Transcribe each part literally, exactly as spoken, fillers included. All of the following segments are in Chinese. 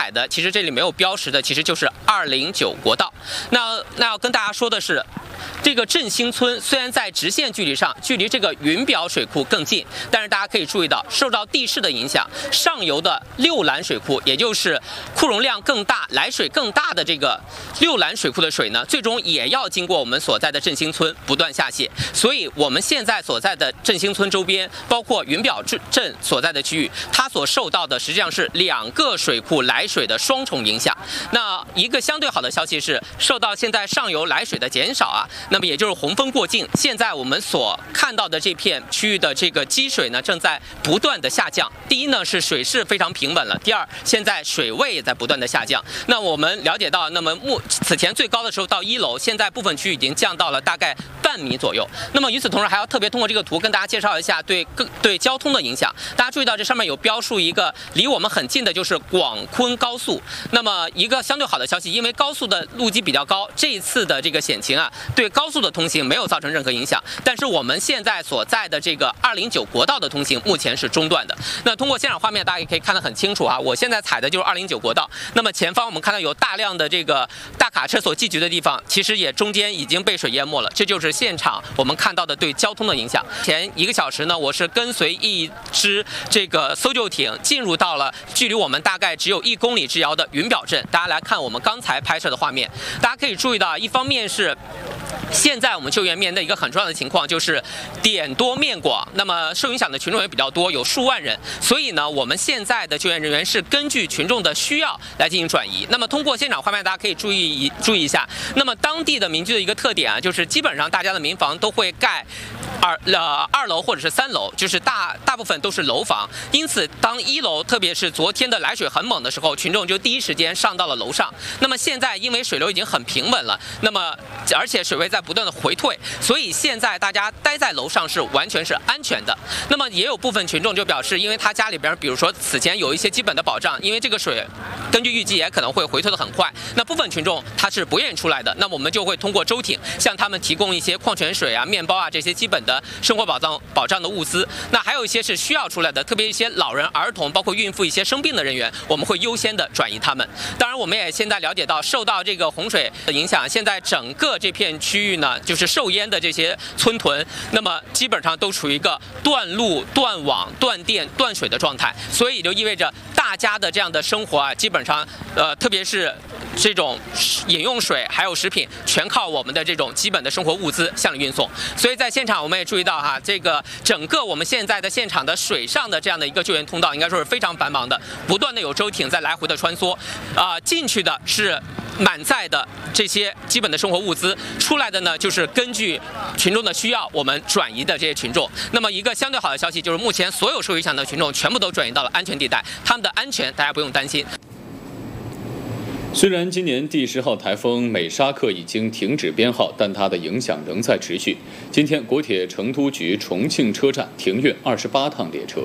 踩的，其实这里没有标识的，其实就是二零九国道。那那要跟大家说的是，这个振兴村虽然在直线距离上距离这个云表水库更近，但是大家可以注意到，受到地势的影响，上游的六栏水库，也就是库容量更大、来水更大的这个六栏水库的水呢，最终也要经过我们所在的振兴村不断下泄。所以我们现在所在的振兴村周边，包括云表镇所在的区域，它所受到的实际上是两个水库来水的双重影响。那一个相对好的消息是，受到现在上游来水的减少啊，那么也就是洪峰过境，现在我们所看到的这片区域的这个积水呢，正在不断的下降。第一呢是水势非常平稳了，第二，现在水位也在不断的下降。那我们了解到，那么目此前最高的时候到一楼，现在部分区域已经降到了大概半米左右。那么与此同时，还要特别通过这个图跟大家介绍一下对各对交通的影响。大家注意到这上面有标述一个离我们很近的，就是广昆高速。那么一个相对好的消息，因为高速的路基比较高，这一次的这个险情啊，对高速的通行没有造成任何影响。但是我们现在所在的这个二零九国道的通行目前是中断的。那通过现场画面，大家也可以看得很清楚啊。我现在踩的就是二零九国道，那么前方我们看到有大量的这个大卡车所聚集的地方，其实也中间已经被水淹没了。这就是现场我们看到的对交通的影响。前一个小时呢，我是跟随一支这个搜救艇进入到了距离我们大概只有一公里之遥的云表镇。大家来看我们刚才拍摄的画面，大家可以注意到，一方面是现在我们救援面临的一个很重要的情况，就是点多面广，那么受影响的群众也比较多，有数万人。所以呢，我们现在的救援人员是根据群众的需要来进行转移。那么通过现场画面，大家可以注意注意一下，那么当地的民居的一个特点啊，就是基本上大家的民房都会盖二呃二楼或者是三楼，就是大大部分都是楼房。因此，当一楼特别是昨天的来水很猛的时候，群众就第一时间上到了楼上。那么现在因为水流已经很平稳了，那么而且水位在不断的回退，所以现在大家待在楼上是完全是安全的。那么也有部分群众就表示，因为他家里边比如说此前有一些基本的保障，因为这个水根据预计也可能会回退的很快，那部分群众他是不愿意出来的。那么我们就会通过舟艇向他们提供一些矿泉水啊、面包啊这些基本的生活保障保障的物资。那还有一些是需要出来的，特别一些老人、儿童，包括孕妇、一些生病的人员，我们会优先的转移他们。当然，我们也现在了解到，受到这个洪水的影响，现在整个这片区域呢，就是受淹的这些村屯，那么基本上都处于一个断路、断网、断电、断水的状态，所以就意味着大家的这样的生活啊，基本上呃，特别是这种饮用水还有食品，全靠我们的这种基本的生活物资向里运送。所以在现场我们也注意到哈，这个整个我们现在的现场的水上的这样的一个救援通道，应该说是非常繁忙的，不断的有舟艇在来回的穿梭，啊、呃，进去的是满载的这些基本的生活物资，出来的呢就是根据群众的需要我们转移的这些群众。那么一个相对好的消息就是，目前所有受影响的群众全部都转移到了安全地带，他们的安全大家不用担心。 虽然今年第十号台风美沙克已经停止编号，但它的影响仍在持续。今天，国铁成都局重庆车站停运二十八趟列车。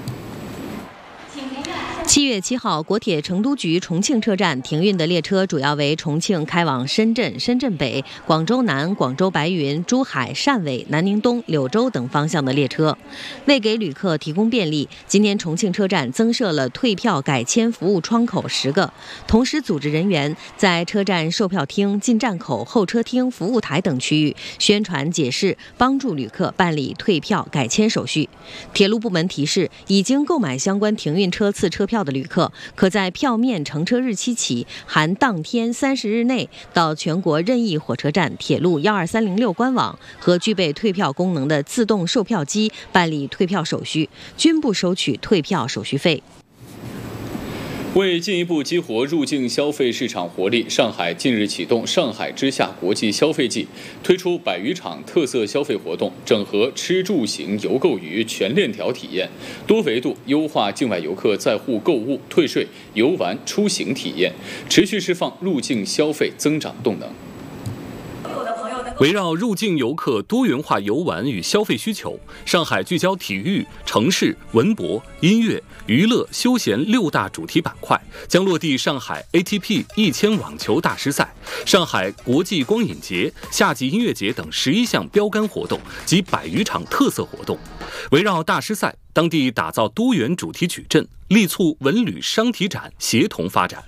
七月七号，国铁成都局重庆车站停运的列车主要为重庆开往深圳、深圳北、广州南、广州白云、珠海、汕尾、南宁东、柳州等方向的列车。为给旅客提供便利，今天重庆车站增设了退票改签服务窗口十个，同时组织人员在车站售票厅、进站口、候车厅、服务台等区域宣传解释，帮助旅客办理退票改签手续。铁路部门提示，已经购买相关停运车次车票的旅客，可在票面乘车日期起含当天三十日内，到全国任意火车站、铁路一二三零六官网和具备退票功能的自动售票机办理退票手续，均不收取退票手续费。 为进一步激活入境消费市场活力，上海近日启动上海之夏国际消费季，推出百余场特色消费活动，整合吃住行游购娱全链条体验，多维度优化境外游客在沪购物、退税、游玩、出行体验，持续释放入境消费增长动能。 围绕入境游客多元化游玩与消费需求，上海聚焦体育、城市、文博、音乐、娱乐、休闲六大主题板块，将落地上海 A T P 一千网球大师赛、上海国际光影节、夏季音乐节等十一项标杆活动及百余场特色活动。围绕大师赛，当地打造多元主题矩阵，力促文旅商体展协同发展。